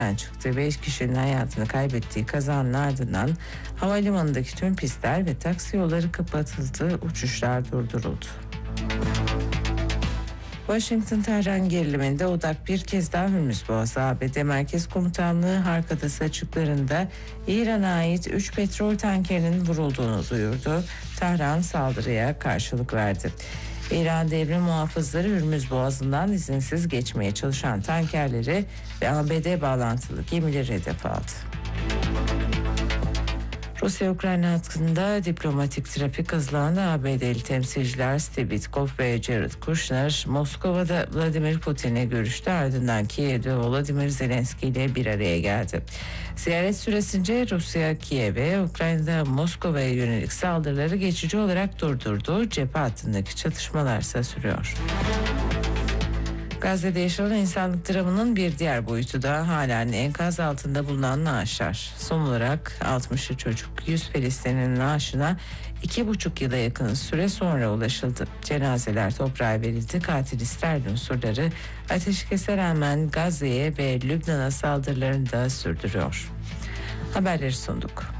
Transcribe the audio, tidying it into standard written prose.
çıktı. 5 kişinin hayatını kaybettiği kazanın ardından havalimanındaki tüm pistler ve taksi yolları kapatıldı, uçuşlar durduruldu. Washington-Tahran geriliminde odak bir kez daha Hürmüz Boğazı. ABD Merkez Komutanlığı Harkadası açıklarında İran'a ait 3 petrol tankerinin vurulduğunu duyurdu. Tahran saldırıya karşılık verdi. İran devrim muhafızları Hürmüz Boğazı'ndan izinsiz geçmeye çalışan tankerleri ve ABD bağlantılı gemileri hedef aldı. Rusya-Ukrayna hattında diplomatik trafik hızlandı. ABD'li temsilciler Steve Witkoff ve Jared Kushner Moskova'da Vladimir Putin'le görüştü. Ardından Kiev'de Volodymyr Zelenski ile bir araya geldi. Ziyaret süresince Rusya Kiev'e, Ukrayna'da Moskova'ya yönelik saldırıları geçici olarak durdurdu. Cephe hattındaki çatışmalar ise sürüyor. Gazze'de yaşanan insanlık dramının bir diğer boyutu da halen enkaz altında bulunan naaşlar. Son olarak 60'lı çocuk 100 Filistin'in naaşına 2,5 yıla yakın süre sonra ulaşıldı. Cenazeler toprağa verildi. Katil İsrail unsurları ateşkese rağmen Gazze'ye ve Lübnan'a saldırılarını da sürdürüyor. Haberleri sunduk.